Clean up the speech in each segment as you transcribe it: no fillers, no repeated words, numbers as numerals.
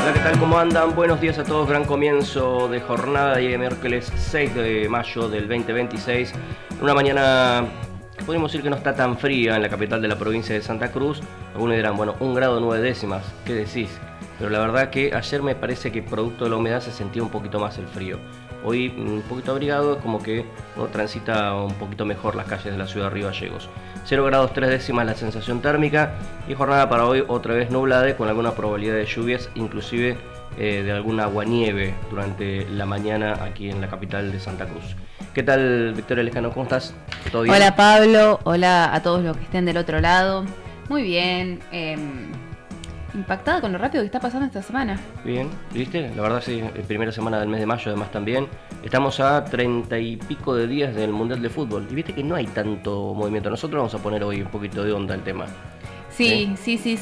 Hola, ¿qué tal? ¿Cómo andan? Buenos días a todos. Gran comienzo de jornada de miércoles 6 de mayo del 2026. Una mañana que podemos decir que no está tan fría en la capital de la provincia de Santa Cruz. Algunos dirán, bueno, 1 grado 9 décimas, ¿qué decís? Pero la verdad que ayer me parece que producto de la humedad se sentía un poquito más el frío. Hoy un poquito abrigado, como que uno transita un poquito mejor las calles de la ciudad de Río Gallegos. 0 grados 3 décimas la sensación térmica y jornada para hoy otra vez nublada con alguna probabilidad de lluvias, inclusive de alguna aguanieve durante la mañana aquí en la capital de Santa Cruz. ¿Qué tal, Victoria Lescano? ¿Cómo estás? ¿Todo bien? Hola Pablo, hola a todos los que estén del otro lado. Muy bien, impactada con lo rápido que está pasando esta semana. Bien, ¿viste? La verdad sí, primera semana del mes de mayo además también. Estamos a 30 y pico de días del Mundial de Fútbol. Y viste que no hay tanto movimiento. Nosotros vamos a poner hoy un poquito de onda al tema. Sí.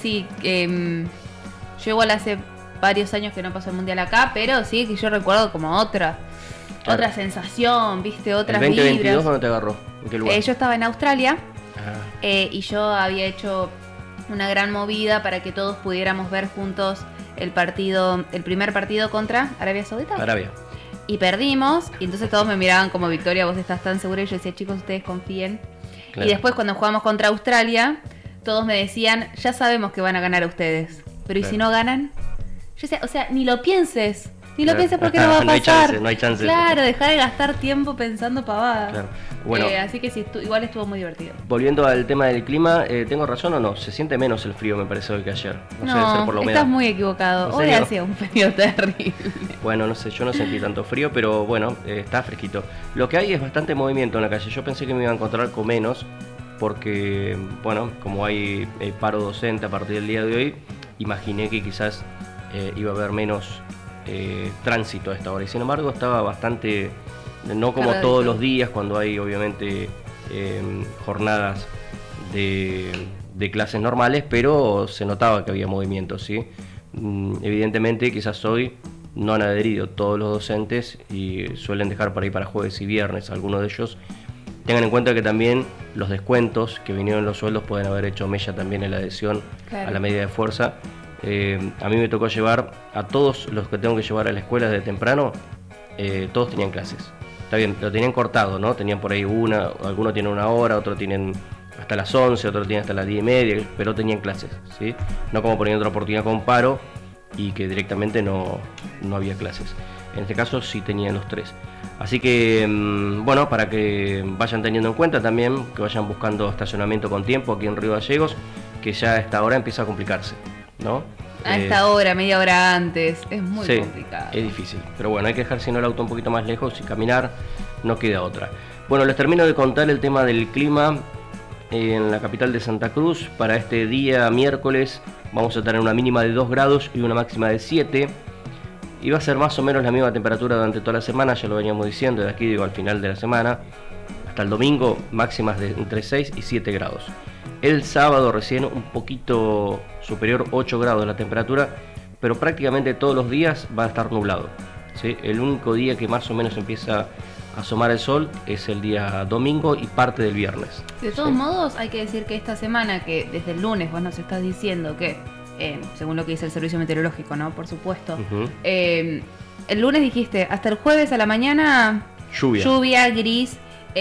Yo igual hace varios años que no pasó el Mundial acá, pero sí que yo recuerdo como otra sensación, ¿viste? Otras ¿El 2022 vibras. cuándo te agarró? ¿En qué lugar? Yo estaba en Australia y yo había hecho una gran movida para que todos pudiéramos ver juntos el primer partido contra Arabia Saudita. Arabia. Y perdimos, y entonces todos me miraban como Victoria, vos estás tan segura, y yo decía, chicos, ustedes confíen. Claro. Y después cuando jugamos contra Australia, todos me decían, ya sabemos que van a ganar ustedes, pero ¿y si no ganan? Yo decía, o sea, ni lo pienses porque no va a pasar. No hay chance. Claro, dejar de gastar tiempo pensando pavadas. Claro. Bueno, así que sí, igual estuvo muy divertido. Volviendo al tema del clima, ¿tengo razón o no? Se siente menos el frío, me parece, hoy que ayer. No sé, debe ser por la humedad. Estás muy equivocado. Hoy hacía un frío terrible. Bueno, no sé, yo no sentí tanto frío, pero bueno, está fresquito. Lo que hay es bastante movimiento en la calle. Yo pensé que me iba a encontrar con menos, porque, bueno, como hay paro docente a partir del día de hoy, imaginé que quizás iba a haber menos tránsito a esta hora. Y sin embargo, estaba bastante, no como todos los días, cuando hay obviamente jornadas de clases normales, pero se notaba que había movimiento, ¿sí? Evidentemente, quizás hoy no han adherido todos los docentes y suelen dejar por ahí para jueves y viernes algunos de ellos. Tengan en cuenta que también los descuentos que vinieron en los sueldos pueden haber hecho mella también en la adhesión a la medida de fuerza. A mí me tocó llevar a todos los que tengo que llevar a la escuela desde temprano, todos tenían clases. Está bien, lo tenían cortado, ¿no? Tenían por ahí algunos tienen 1 hora, otros tienen hasta las 11, otros tienen hasta las 10:30, pero tenían clases, ¿sí? No como poniendo otra oportunidad con paro y que directamente no había clases. En este caso sí tenían los 3. Así que, bueno, para que vayan teniendo en cuenta también, que vayan buscando estacionamiento con tiempo aquí en Río Gallegos, que ya a esta hora empieza a complicarse, ¿no? A esta hora, media hora antes, es muy complicado. Es difícil, pero bueno, hay que dejar sino el auto un poquito más lejos y caminar, no queda otra. Bueno, les termino de contar el tema del clima en la capital de Santa Cruz. Para este día miércoles vamos a tener una mínima de 2 grados y una máxima de 7. Y va a ser más o menos la misma temperatura durante toda la semana, ya lo veníamos diciendo, de aquí digo al final de la semana. Hasta el domingo, máximas de entre 6 y 7 grados. El sábado recién un poquito superior, 8 grados la temperatura, pero prácticamente todos los días va a estar nublado, ¿sí? El único día que más o menos empieza a asomar el sol es el día domingo y parte del viernes. De todos modos, hay que decir que esta semana, que desde el lunes vos nos estás diciendo que, según lo que dice el servicio meteorológico, ¿no? Por supuesto. El lunes dijiste, hasta el jueves a la mañana, lluvia gris.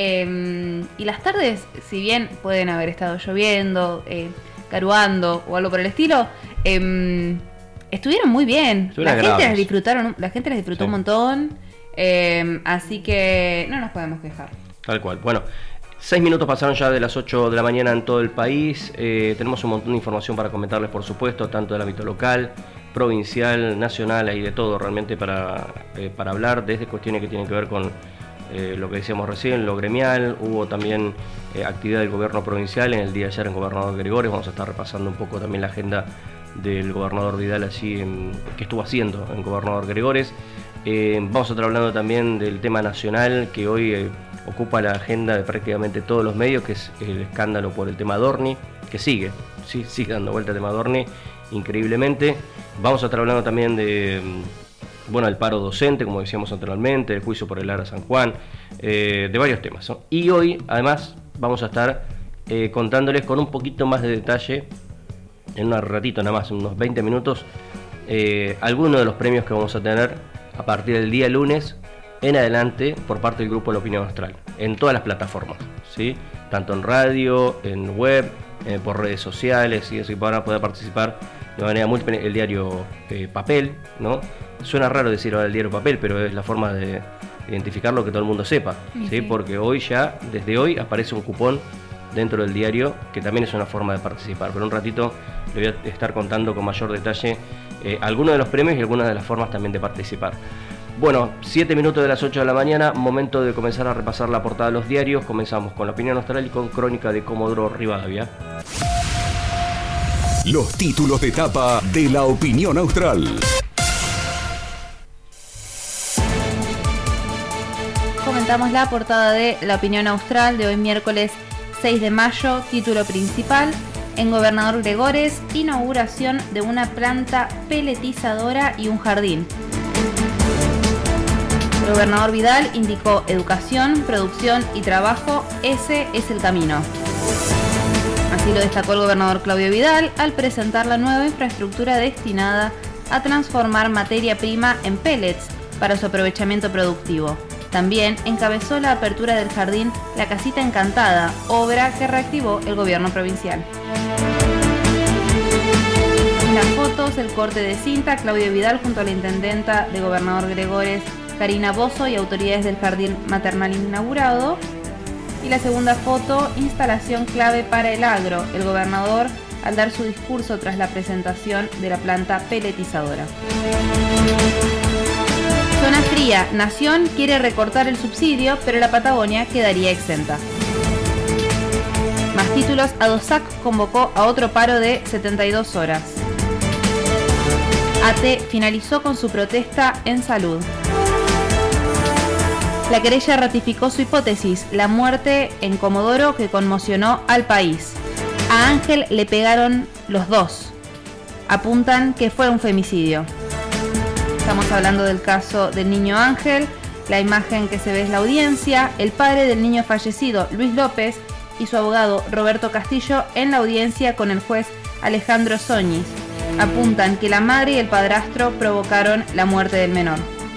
Y las tardes, si bien pueden haber estado lloviendo, garuando o algo por el estilo, estuvieron muy bien. La gente las disfrutó un montón, así que no nos podemos quejar. Tal cual. Bueno, 6 minutos pasaron ya de las 8 de la mañana en todo el país. Tenemos un montón de información para comentarles, por supuesto, tanto del ámbito local, provincial, nacional, hay de todo realmente para hablar, desde cuestiones que tienen que ver con lo que decíamos recién, lo gremial. Hubo también actividad del gobierno provincial en el día de ayer en Gobernador Gregores. Vamos a estar repasando un poco también la agenda del gobernador Vidal allí que estuvo haciendo en Gobernador Gregores. Vamos a estar hablando también del tema nacional que hoy ocupa la agenda de prácticamente todos los medios, que es el escándalo por el tema Dorni, que sigue dando vuelta el tema Dorni increíblemente. Vamos a estar hablando también de el paro docente, como decíamos anteriormente, el juicio por el Ara San Juan, de varios temas, ¿no? Y hoy, además, vamos a estar contándoles con un poquito más de detalle, en un ratito nada más, unos 20 minutos, algunos de los premios que vamos a tener a partir del día lunes en adelante por parte del grupo La Opinión Austral, en todas las plataformas, ¿sí? Tanto en radio, en web, por redes sociales, y así van a poder participar de manera múltiple. El diario papel, ¿no? Suena raro decir ahora el diario papel, pero es la forma de identificarlo, que todo el mundo sepa, ¿sí? Porque desde hoy aparece un cupón dentro del diario, que también es una forma de participar. Pero un ratito le voy a estar contando con mayor detalle algunos de los premios y algunas de las formas también de participar. Bueno, 7 minutos de las 8 de la mañana, momento de comenzar a repasar la portada de los diarios. Comenzamos con La Opinión Austral y con Crónica de Comodoro Rivadavia. Los títulos de tapa de La Opinión Austral. Comentamos la portada de La Opinión Austral de hoy miércoles 6 de mayo, título principal: en Gobernador Gregores, inauguración de una planta peletizadora y un jardín. El gobernador Vidal indicó: educación, producción y trabajo, ese es el camino. Así lo destacó el gobernador Claudio Vidal al presentar la nueva infraestructura destinada a transformar materia prima en pellets para su aprovechamiento productivo. También encabezó la apertura del jardín La Casita Encantada, obra que reactivó el gobierno provincial. En las fotos, el corte de cinta, Claudio Vidal junto a la intendenta de Gobernador Gregores, Karina Bozo, y autoridades del jardín maternal inaugurado. Y la segunda foto, instalación clave para el agro, el gobernador al dar su discurso tras la presentación de la planta peletizadora. Zona fría, Nación quiere recortar el subsidio, pero la Patagonia quedaría exenta. Más títulos, ADOSAC convocó a otro paro de 72 horas. AT finalizó con su protesta en salud. La querella ratificó su hipótesis, la muerte en Comodoro que conmocionó al país. A Ángel le pegaron los dos. Apuntan que fue un femicidio. Estamos hablando del caso del niño Ángel. La imagen que se ve es la audiencia. El padre del niño fallecido, Luis López, y su abogado Roberto Castillo en la audiencia con el juez Alejandro Soñis. Apuntan que la madre y el padrastro provocaron la muerte del menor.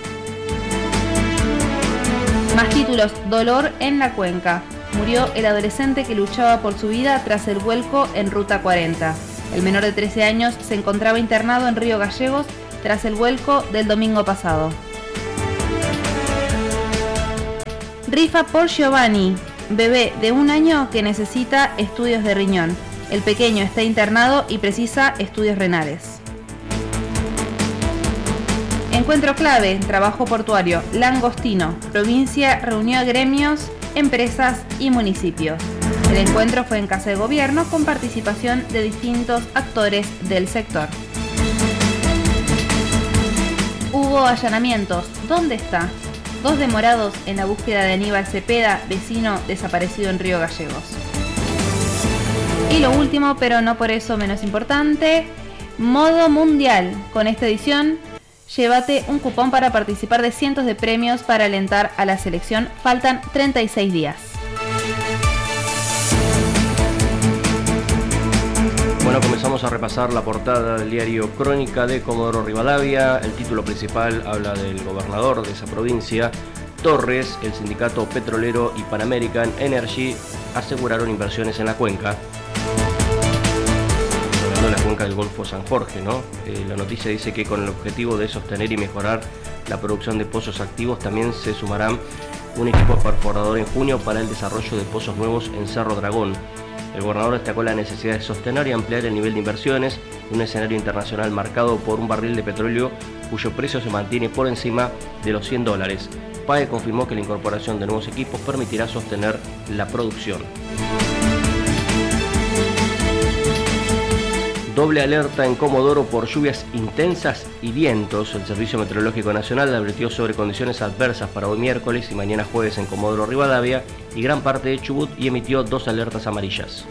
Más títulos, dolor en la Cuenca. Murió el adolescente que luchaba por su vida tras el vuelco en Ruta 40. El menor de 13 años se encontraba internado en Río Gallegos tras el vuelco del domingo pasado. Rifa por Giovanni, bebé de 1 año que necesita estudios de riñón. El pequeño está internado y precisa estudios renales. Encuentro clave, trabajo portuario, Langostino. Provincia reunió a gremios, empresas y municipios. El encuentro fue en Casa de Gobierno con participación de distintos actores del sector. Hubo allanamientos. ¿Dónde está? 2 demorados en la búsqueda de Aníbal Cepeda, vecino desaparecido en Río Gallegos. Y lo último, pero no por eso menos importante, modo mundial. Con esta edición, llévate un cupón para participar de cientos de premios para alentar a la selección. Faltan 36 días. Bueno, comenzamos a repasar la portada del diario Crónica de Comodoro Rivadavia. El título principal habla del gobernador de esa provincia. Torres, el sindicato petrolero y Pan American Energy aseguraron inversiones en la cuenca. Hablando de la cuenca del Golfo San Jorge, ¿no? La noticia dice que con el objetivo de sostener y mejorar la producción de pozos activos también se sumarán un equipo perforador en junio para el desarrollo de pozos nuevos en Cerro Dragón. El gobernador destacó la necesidad de sostener y ampliar el nivel de inversiones en un escenario internacional marcado por un barril de petróleo cuyo precio se mantiene por encima de los $100. PAE confirmó que la incorporación de nuevos equipos permitirá sostener la producción. Doble alerta en Comodoro por lluvias intensas y vientos. El Servicio Meteorológico Nacional advirtió sobre condiciones adversas para hoy miércoles y mañana jueves en Comodoro Rivadavia y gran parte de Chubut y emitió 2 alertas amarillas.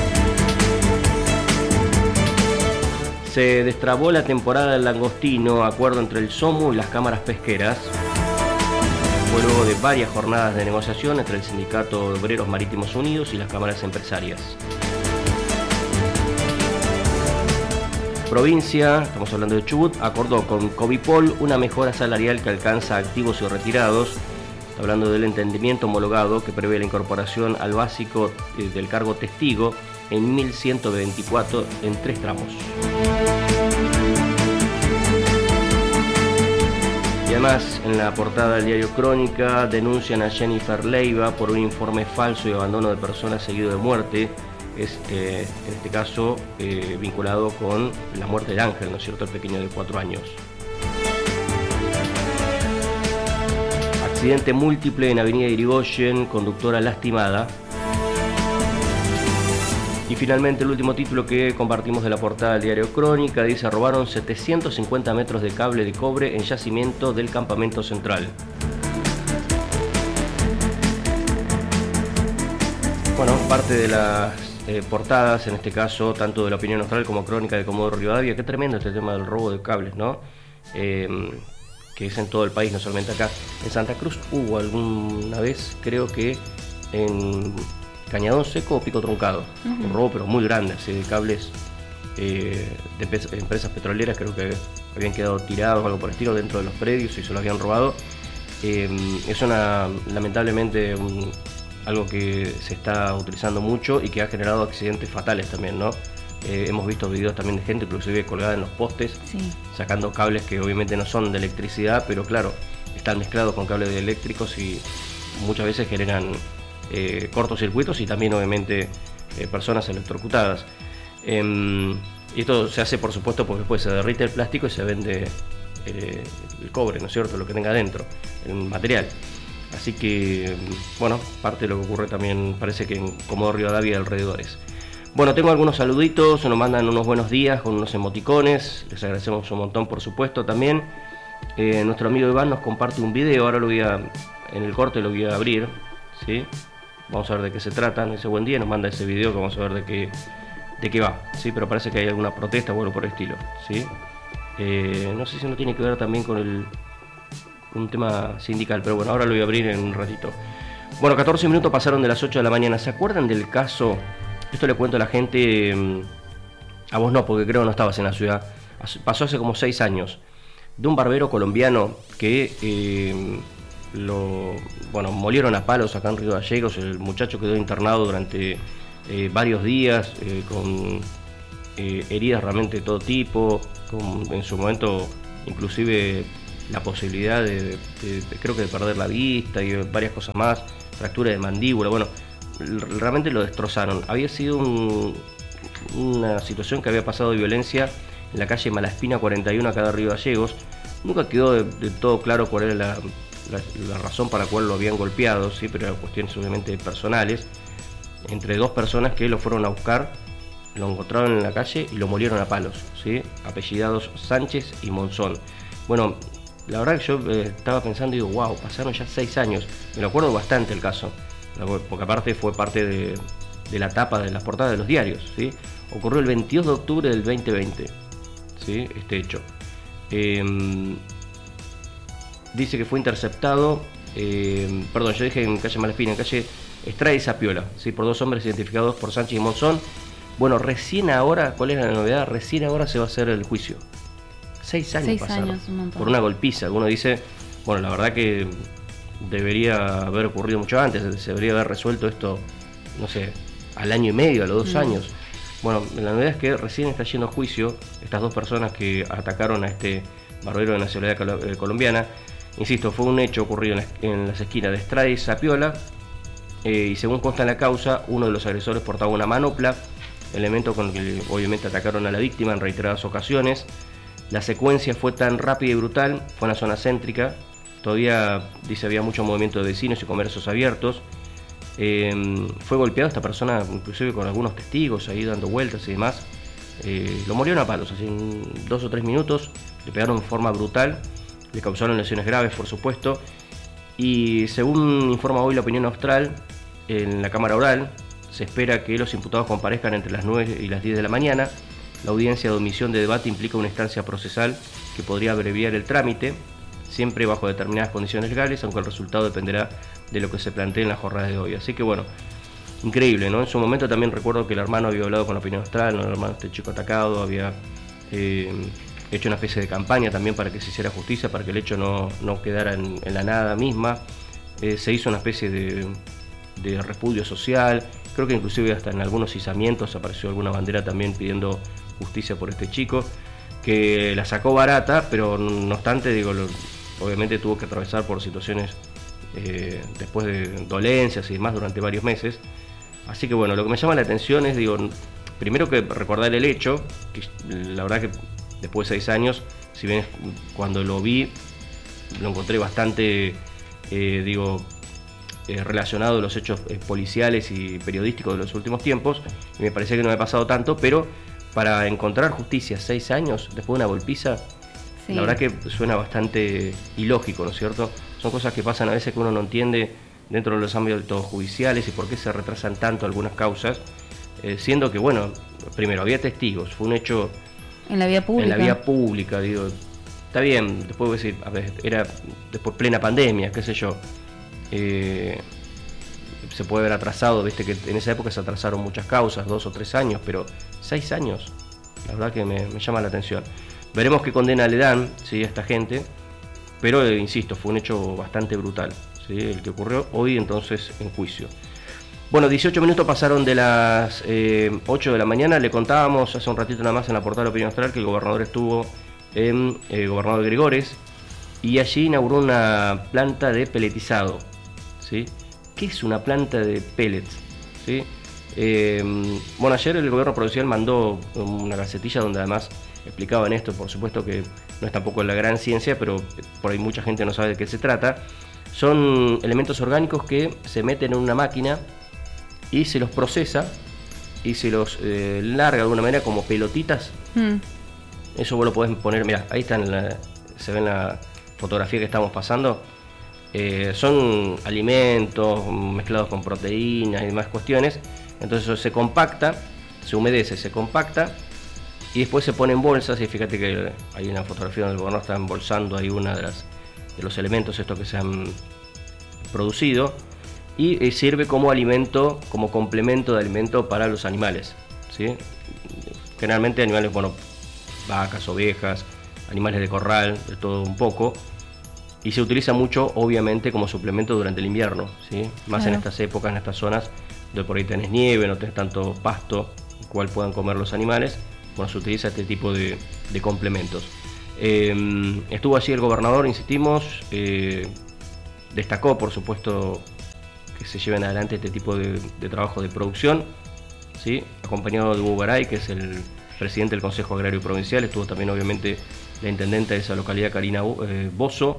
Se destrabó la temporada del langostino, acuerdo entre el SOMU y las cámaras pesqueras. Fue luego de varias jornadas de negociación entre el Sindicato de Obreros Marítimos Unidos y las cámaras empresarias. provincia, estamos hablando de Chubut, acordó con Covipol una mejora salarial que alcanza a activos y retirados. Está hablando del entendimiento homologado que prevé la incorporación al básico del cargo testigo en 1.124 en 3 tramos. Y además, en la portada del diario Crónica, denuncian a Jennifer Leiva por un informe falso y abandono de personas seguido de muerte. En este caso, vinculado con la muerte de Ángel, ¿no es cierto?, el pequeño de 4 años. Accidente múltiple en Avenida Irigoyen, conductora lastimada. Y finalmente el último título que compartimos de la portada del diario Crónica dice: robaron 750 metros de cable de cobre en yacimiento del campamento central. Bueno, parte de las portadas, en este caso, tanto de la Opinión Austral como Crónica de Comodoro Rivadavia. Qué tremendo este tema del robo de cables, ¿no? Que es en todo el país, no solamente acá. En Santa Cruz hubo alguna vez, creo que en Cañadón Seco o Pico Truncado, un robo pero muy grande, así de cables de empresas petroleras, creo que habían quedado tirados o algo por el estilo dentro de los predios y se los habían robado. Es lamentablemente algo que se está utilizando mucho y que ha generado accidentes fatales también, ¿no? Hemos visto videos también de gente inclusive colgada en los postes, sí, sacando cables que obviamente no son de electricidad, pero claro, están mezclados con cables eléctricos y muchas veces generan cortocircuitos y también obviamente personas electrocutadas. Y esto se hace por supuesto porque después se derrite el plástico y se vende el cobre, ¿no es cierto?, lo que tenga dentro, el material. Así que, bueno, parte de lo que ocurre también parece que en Comodoro Rivadavia y alrededores. Bueno, tengo algunos saluditos, nos mandan unos buenos días con unos emoticones, les agradecemos un montón por supuesto también. Nuestro amigo Iván nos comparte un video, ahora en el corte lo voy a abrir, ¿sí? Vamos a ver de qué se trata. Ese buen día nos manda ese video que vamos a ver de qué va, ¿sí? Pero parece que hay alguna protesta o algo por el estilo, ¿sí? No sé si no tiene que ver también con un tema sindical, pero bueno, ahora lo voy a abrir en un ratito. Bueno, 14 minutos pasaron de las 8 de la mañana. ¿Se acuerdan del caso? Esto le cuento a la gente, a vos no, porque creo que no estabas en la ciudad. Pasó hace como 6 años, de un barbero colombiano que molieron a palos acá en Río Gallegos. El muchacho quedó internado durante varios días con heridas realmente de todo tipo, en su momento inclusive la posibilidad creo que de perder la vista y varias cosas más, fractura de mandíbula. Bueno, realmente lo destrozaron. Había sido una situación que había pasado de violencia en la calle Malaspina 41 acá de Río Gallegos. Nunca quedó de todo claro cuál era la razón para la cual lo habían golpeado, ¿sí? Pero eran cuestiones obviamente personales entre dos personas que lo fueron a buscar, lo encontraron en la calle y lo molieron a palos, ¿sí? Apellidados Sánchez y Monzón. Bueno, la verdad que yo estaba pensando y digo, wow, pasaron ya 6 años. Me lo acuerdo bastante el caso, porque aparte fue parte de la tapa de las portadas de los diarios, ¿sí? Ocurrió el 22 de octubre del 2020, ¿sí? Este hecho. Dice que fue interceptado, yo dije en calle Malaspina, en calle Estrada y Zapiola, ¿sí? Por 2 hombres identificados por Sánchez y Monzón. Bueno, recién ahora, ¿cuál es la novedad? Recién ahora se va a hacer el juicio. 6 años pasaron, un montón, por una golpiza. Uno dice, bueno, la verdad que debería haber ocurrido mucho antes, se debería haber resuelto esto, no sé, al año y medio, a los 2 años. Bueno, la novedad es que recién está yendo a juicio estas 2 personas que atacaron a este barbero de nacionalidad colombiana. Insisto, fue un hecho ocurrido en las esquinas de Estrada y Zapiola, y según consta en la causa, uno de los agresores portaba una manopla, elemento con el que obviamente atacaron a la víctima en reiteradas ocasiones. La secuencia fue tan rápida y brutal, fue en la zona céntrica, todavía dice había mucho movimiento de vecinos y comercios abiertos. Fue golpeado esta persona inclusive con algunos testigos ahí dando vueltas y demás. Lo murieron a palos, así en 2 o 3 minutos, le pegaron de forma brutal, le causaron lesiones graves por supuesto, y según informa hoy la Opinión Austral, en la Cámara Oral se espera que los imputados comparezcan entre las 9 y las 10 de la mañana. La audiencia de omisión de debate implica una instancia procesal que podría abreviar el trámite, siempre bajo determinadas condiciones legales, aunque el resultado dependerá de lo que se plantee en la jornada de hoy. Así que bueno, increíble, ¿no? En su momento también recuerdo que el hermano había hablado con la Opinión Austral, ¿no? El hermano de este chico atacado había hecho una especie de campaña también para que se hiciera justicia, para que el hecho no quedara en la nada misma. Se hizo una especie de repudio social, creo que inclusive hasta en algunos izamientos apareció alguna bandera también pidiendo justicia por este chico, que la sacó barata, pero no obstante, digo, obviamente tuvo que atravesar por situaciones después de dolencias y demás durante varios meses. Así que bueno, lo que me llama la atención es, digo, primero que recordar el hecho, que la verdad que después de 6 años, si bien cuando lo vi, lo encontré bastante, relacionado a los hechos policiales y periodísticos de los últimos tiempos, y me parecía que no me ha pasado tanto, pero para encontrar justicia 6 años después de una golpiza, sí, la verdad que suena bastante ilógico, ¿no es cierto? Son cosas que pasan a veces que uno no entiende dentro de los ámbitos judiciales y por qué se retrasan tanto algunas causas, siendo que, bueno, primero había testigos, fue un hecho en la vía pública. En la vía pública, digo, está bien, después voy a decir, a ver, era después plena pandemia, qué sé yo, se puede haber atrasado, viste que en esa época se atrasaron muchas causas, 2 o 3 años, pero 6 años, la verdad que me llama la atención. Veremos qué condena le dan, ¿sí?, a esta gente, pero insisto, fue un hecho bastante brutal, ¿sí?, el que ocurrió hoy entonces en juicio. Bueno, 18 minutos pasaron de las 8 de la mañana. Le contábamos hace un ratito nada más en la portada de Opinión Austral que el gobernador estuvo en Gobernador Gregores y allí inauguró una planta de peletizado, ¿sí? ¿Qué es una planta de pellets? ¿Sí? Bueno, ayer el gobierno provincial mandó una gacetilla donde además explicaban esto. Por supuesto que no es tampoco la gran ciencia, pero por ahí mucha gente no sabe de qué se trata. Son elementos orgánicos que se meten en una máquina y se los procesa y se los larga de alguna manera como pelotitas. Eso vos lo podés poner, mirá, ahí están, se ve en la fotografía que estamos pasando. Son alimentos mezclados con proteínas y demás cuestiones. Entonces eso se compacta, se humedece, se compacta y después se pone en bolsas. Y fíjate que hay una fotografía donde el gobernador está embolsando ahí una de los elementos estos que se han producido. Y sirve como alimento, como complemento de alimento para los animales, ¿sí? Generalmente animales, bueno, vacas, ovejas, animales de corral, de todo un poco. Y se utiliza mucho, obviamente, como suplemento durante el invierno, ¿sí? Más claro, en estas épocas, en estas zonas donde por ahí tenés nieve, no tenés tanto pasto, el cual puedan comer los animales. Bueno, se utiliza este tipo de complementos. Estuvo allí el gobernador, insistimos, destacó, por supuesto, que se lleven adelante este tipo de trabajo de producción, ¿sí? Acompañado de Hugo Garay, que es el presidente del Consejo Agrario Provincial. Estuvo también obviamente la intendente de esa localidad, Karina Bozo,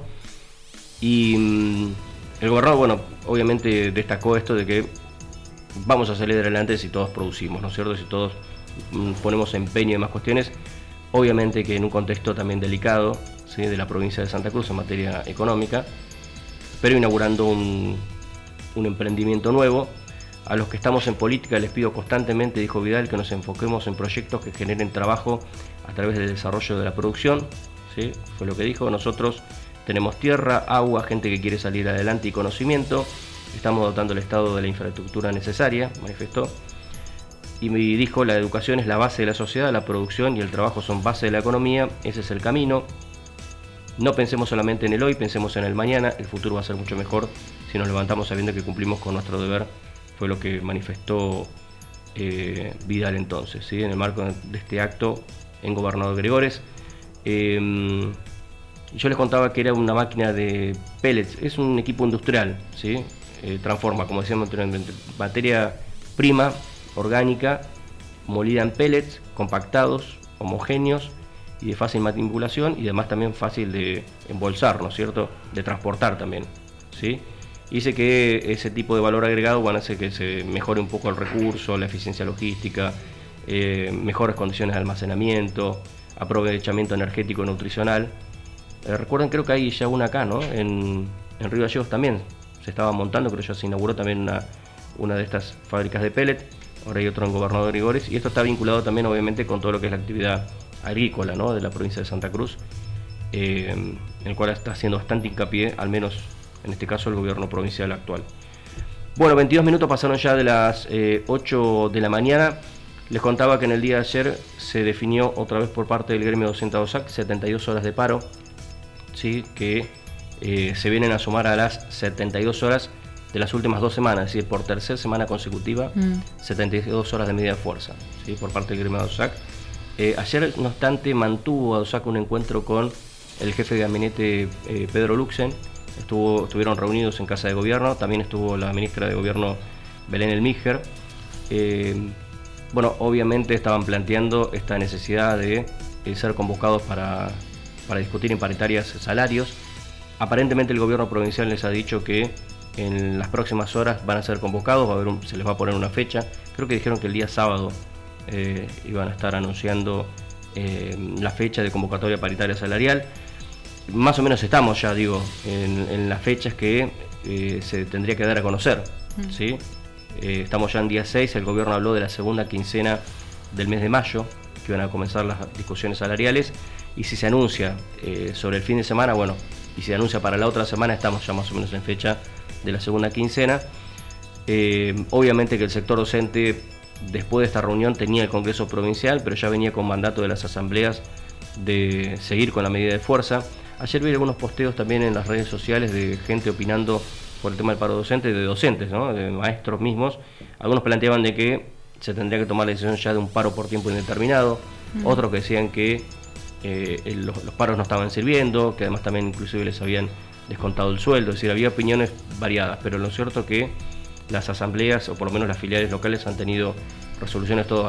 y el gobernador, bueno, obviamente destacó esto de que vamos a salir adelante si todos producimos, ¿no es cierto? Si todos ponemos empeño en más cuestiones, obviamente que en un contexto también delicado, ¿sí?, de la provincia de Santa Cruz en materia económica, pero inaugurando un emprendimiento nuevo. A los que estamos en política les pido constantemente, dijo Vidal, que nos enfoquemos en proyectos que generen trabajo a través del desarrollo de la producción, ¿sí? Fue lo que dijo. Nosotros tenemos tierra, agua, gente que quiere salir adelante y conocimiento. Estamos dotando al Estado de la infraestructura necesaria, manifestó. Y me dijo, la educación es la base de la sociedad, la producción y el trabajo son base de la economía, ese es el camino. No pensemos solamente en el hoy, pensemos en el mañana, el futuro va a ser mucho mejor si nos levantamos sabiendo que cumplimos con nuestro deber. Fue lo que manifestó Vidal entonces, ¿sí?, en el marco de este acto en Gobernador Gregores. Yo les contaba que era una máquina de pellets, es un equipo industrial, ¿sí? Transforma, como decíamos anteriormente, materia prima orgánica molida en pellets, compactados, homogéneos y de fácil manipulación y además también fácil de embolsar, ¿no es cierto?, de transportar también, ¿sí? Dice que ese tipo de valor agregado van a hacer que se mejore un poco el recurso, la eficiencia logística, mejores condiciones de almacenamiento, aprovechamiento energético y nutricional. Recuerden, creo que hay ya una acá, ¿no? En Río Gallegos también se estaba montando, creo que ya se inauguró también una de estas fábricas de pellet. Ahora hay otro en Gobernador Gregores y esto está vinculado también obviamente con todo lo que es la actividad agrícola, ¿no?, de la provincia de Santa Cruz, en el cual está haciendo bastante hincapié, al menos en este caso el gobierno provincial actual. Bueno, 22 minutos pasaron ya de las 8 de la mañana. Les contaba que en el día de ayer se definió otra vez por parte del gremio docente de OSAC 72 horas de paro, ¿sí? Que se vienen a sumar a las 72 horas de las últimas 2 semanas, es decir, por tercera semana consecutiva, 72 horas de medida de fuerza, ¿sí? Por parte del gremio de OSAC. Ayer, no obstante, mantuvo a OSAC un encuentro con el jefe de gabinete Pedro Luxen. Estuvieron reunidos en Casa de Gobierno, también estuvo la ministra de Gobierno Belén Elmiger. Bueno, obviamente estaban planteando esta necesidad de ser convocados para discutir en paritarias salarios. Aparentemente el gobierno provincial les ha dicho que en las próximas horas van a ser convocados, se les va a poner una fecha. Creo que dijeron que el día sábado iban a estar anunciando la fecha de convocatoria paritaria salarial. Más o menos estamos ya, en las fechas que se tendría que dar a conocer, ¿sí? Estamos ya en día 6, el gobierno habló de la segunda quincena del mes de mayo, que van a comenzar las discusiones salariales, y si se anuncia sobre el fin de semana, bueno, y si se anuncia para la otra semana, estamos ya más o menos en fecha de la segunda quincena. Obviamente que el sector docente, después de esta reunión, tenía el Congreso Provincial, pero ya venía con mandato de las asambleas de seguir con la medida de fuerza. Ayer vi algunos posteos también en las redes sociales de gente opinando por el tema del paro docente, de docentes, ¿no? De maestros mismos. Algunos planteaban de que se tendría que tomar la decisión ya de un paro por tiempo indeterminado, otros que decían que los paros no estaban sirviendo, que además también inclusive les habían descontado el sueldo. Es decir, había opiniones variadas, pero lo cierto es que las asambleas, o por lo menos las filiales locales, han tenido resoluciones todas